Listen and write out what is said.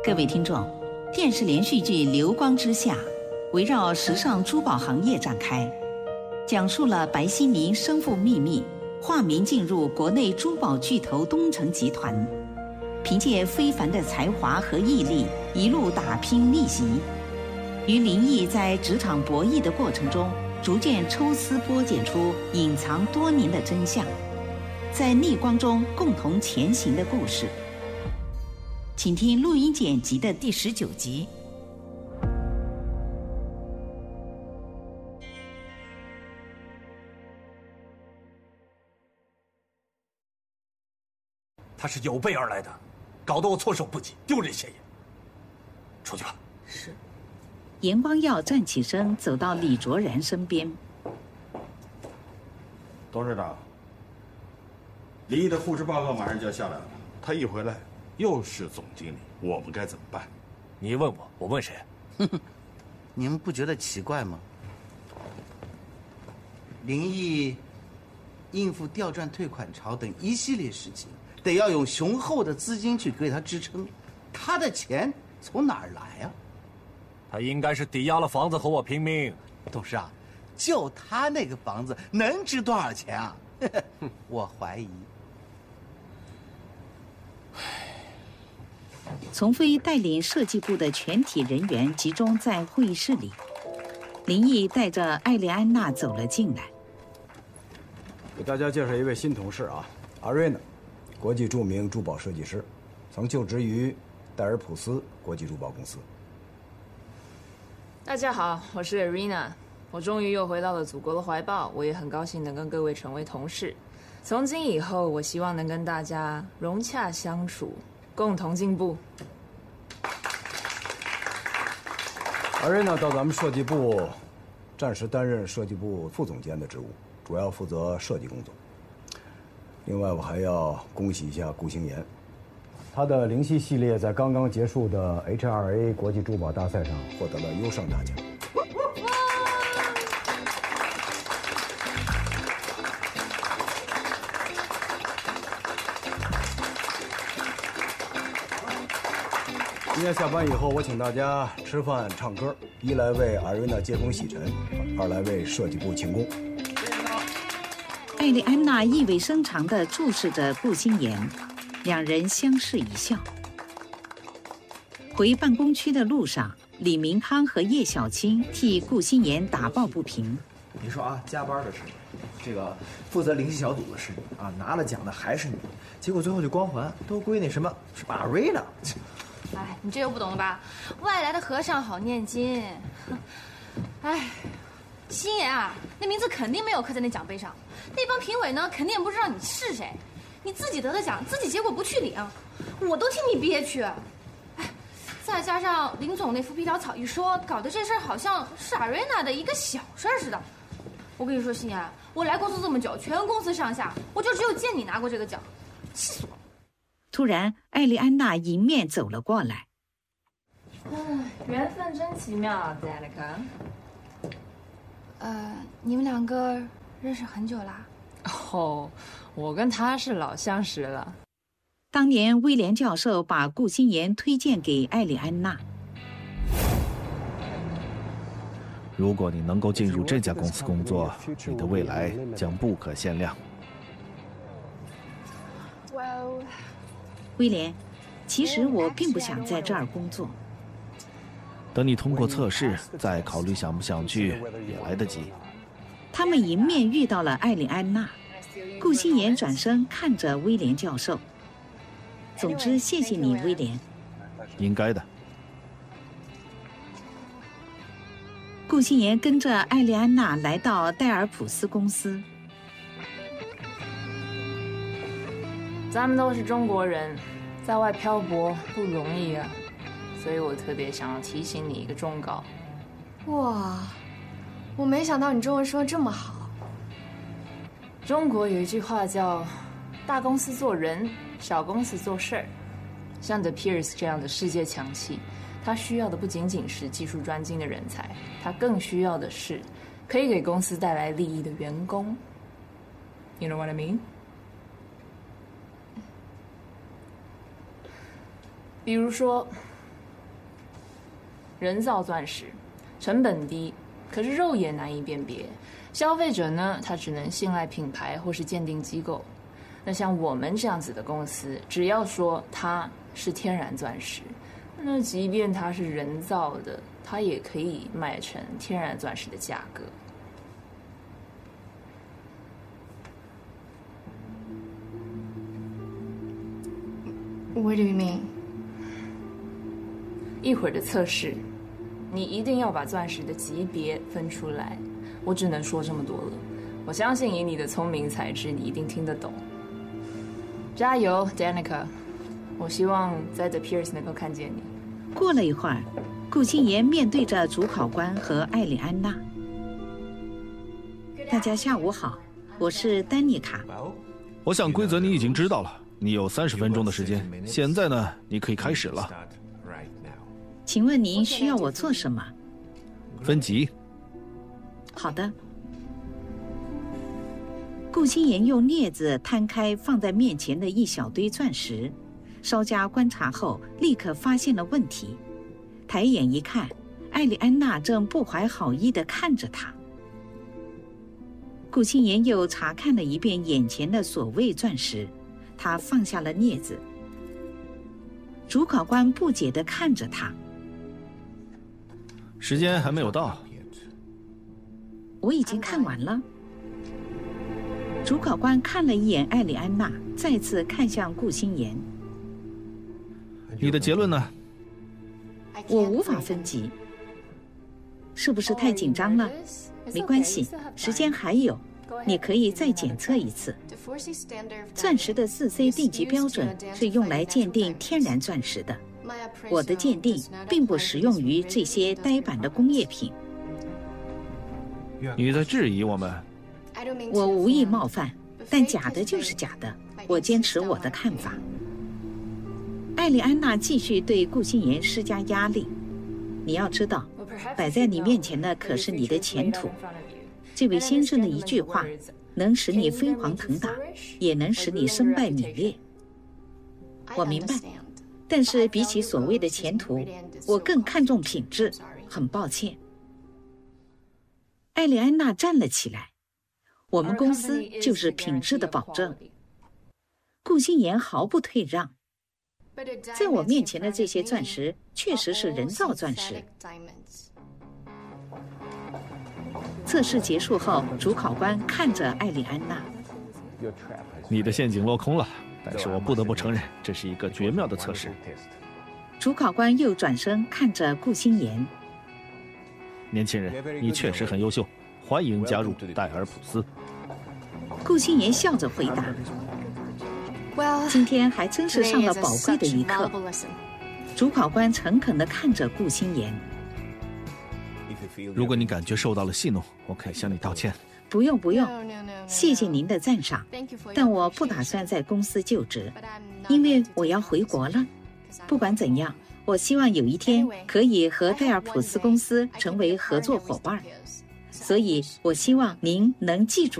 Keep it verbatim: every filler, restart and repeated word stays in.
各位听众，电视连续剧《流光之下》围绕时尚珠宝行业展开，讲述了白希明身负秘密，化名进入国内珠宝巨头东城集团，凭借非凡的才华和毅力，一路打拼逆袭，与林毅在职场博弈的过程中，逐渐抽丝剥茧出隐藏多年的真相，在逆光中共同前行的故事。请听录音剪辑的第十九集。 他是有备而来的，搞得我措手不及，丢人现眼。出去吧。 是。严光耀站起身，走到李卓然身边。 董事长，李毅的护士报告马上就要下来了，他一回来又是总经理，我们该怎么办？ 你问我，我问谁？ 哼哼，你们不觉得奇怪吗？林毅应付调转退款潮等一系列事情，得要用雄厚的资金去给他支撑，他的钱从哪儿来啊？ 他应该是抵押了房子和我拼命。 董事长，就他那个房子能值多少钱啊？我怀疑。 丛飞带领设计部的全体人员集中在会议室里，林毅带着艾丽安娜走了进来。 给大家介绍一位新同事啊，阿瑞娜，国际著名珠宝设计师，曾就职于戴尔普斯国际珠宝公司。 大家好，我是 Arena， 我终于又回到了祖国的怀抱，我也很高兴能跟各位成为同事。从今以后，我希望能跟大家融洽相处，共同进步。 阿瑞娜到咱们设计部，暂时担任设计部副总监的职务，主要负责设计工作。另外，我还要恭喜一下顾星岩，他的灵犀系列在刚刚结束的 H R A 国际珠宝大赛上获得了优胜大奖。今天下班以后，我请大家吃饭唱歌，一来为阿瑞娜接风洗尘，二来为设计部庆功。 艾丽安娜意味深长地注视着顾星岩，两人相视一笑。回办公区的路上，李明康和叶小青替顾星岩打抱不平。 你说啊，加班的是你，这个负责灵犀小组的是你啊，拿了奖的还是你，结果最后这光环都归那什么是马瑞了。 哎，你这又不懂了吧？外来的和尚好念经。哎，星爷啊，那名字肯定没有刻在那奖杯上。那帮评委呢，肯定也不知道你是谁。你自己得的奖，自己结果不去领，我都替你憋屈。哎，再加上林总那副皮条草一说，搞得这事儿好像是阿瑞娜的一个小事儿似的。我跟你说，星爷，我来公司这么久，全公司上下，我就只有见你拿过这个奖，气死我了。 突然，艾丽安娜迎面走了过来。 唉，缘分真奇妙 ，Danica。 呃，你们两个认识很久啦？ 哦，我跟他是老相识了。 当年威廉教授把顾星岩推荐给艾丽安娜。 如果你能够进入这家公司工作，你的未来将不可限量。 Well。 威廉，其实我并不想在这儿工作。 等你通过测试，再考虑想不想去也来得及。 他们迎面遇到了艾丽安娜，顾星岩转身看着威廉教授。总之，谢谢你，威廉。 应该的。 顾星岩跟着艾丽安娜来到戴尔普斯公司。 咱们都是中国人，在外漂泊不容易啊，所以我特别想要提醒你一个忠告。 哇，我没想到你中文说这么好。 中国有一句话叫“大公司做人，小公司做事儿”。像 The Pierce 这样的世界强企，他需要的不仅仅是技术专精的人才，他更需要的是可以给公司带来利益的员工。You know what I mean？比如说， 人造钻石，成本低，可是肉眼难以辨别。消费者呢，他只能信赖品牌或是鉴定机构。那像我们这样子的公司，只要说它是天然钻石，那即便它是人造的，它也可以卖成天然钻石的价格。 What do you mean？ 一会儿的测试，你一定要把钻石的级别分出来。我只能说这么多了。我相信以你的聪明才智，你一定听得懂。加油 ，Danica！ 我希望在 The Piers 能够看见你。 过了一会儿，顾清言面对着主考官和艾莉安娜。大家下午好，我是丹妮卡。 我想规则你已经知道了，你有三十分钟的时间。现在呢，你可以开始了。 请问您需要我做什么？ 分级。 好的。顾清言用镊子摊开放在面前的一小堆钻石，稍加观察后，立刻发现了问题。抬眼一看，艾莉安娜正不怀好意地看着他。顾清言又查看了一遍眼前的所谓钻石，他放下了镊子。主考官不解地看着他。 时间还没有到。 我已经看完了。主考官看了一眼艾莉安娜，再次看向顾清言。 你的结论呢？ 我无法分级。是不是太紧张了？没关系，时间还有，你可以再检测一次。钻石的四 C 定级标准是用来鉴定天然钻石的，我的鉴定并不适用于这些呆板的工业品。 你在质疑我们？ 我无意冒犯，但假的就是假的，我坚持我的看法。艾莉安娜继续对顾清言施加压力。你要知道，摆在你面前的可是你的前途。这位先生的一句话，能使你飞黄腾达，也能使你身败名裂。我明白，但是比起所谓的前途，我更看重品质。很抱歉。艾莉安娜站了起来。我们公司就是品质的保证。顾清言毫不退让。在我面前的这些钻石确实是人造钻石。测试结束后，主考官看着艾莉安娜。 你的陷阱落空了，但是我不得不承认，这是一个绝妙的测试。 主考官又转身看着顾清言。 年轻人，你确实很优秀。欢迎加入戴尔普斯。 顾清言笑着回答：“今天还真是上了宝贵的一课。”主考官诚恳地看着顾清言：“ 如果你感觉受到了戏弄，我可以向你道歉。” 不用不用，谢谢您的赞赏，但我不打算在公司就职，因为我要回国了。不管怎样，我希望有一天可以和戴尔普斯公司成为合作伙伴。所以，我希望您能记住。